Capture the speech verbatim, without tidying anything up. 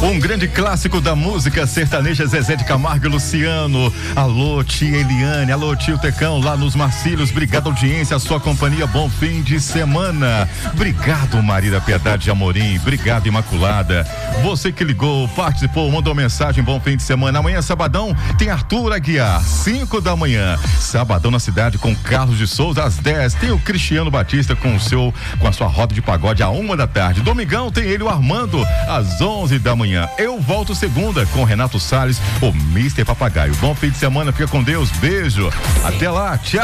Um grande clássico da música sertaneja, Zezé de Camargo e Luciano. Alô, tia Eliane, alô, tio Tecão, lá nos Marcílios. Obrigado, audiência, a sua companhia. Bom fim de semana. Obrigado, Maria da Piedade de Amorim. Obrigado, Imaculada. Você que ligou, participou, mandou mensagem. Bom fim de semana. Amanhã, sabadão, tem Arthur Aguiar, cinco da manhã. Sabadão na cidade com Carlos de Souza, às dez. Tem o Cristiano Batista com o seu, com a sua roda de pagode, à uma da tarde. Domingão tem ele, o Armando, às onze da manhã. Eu volto segunda com Renato Salles, o mister Papagaio. Bom fim de semana, fica com Deus, beijo, até lá, tchau.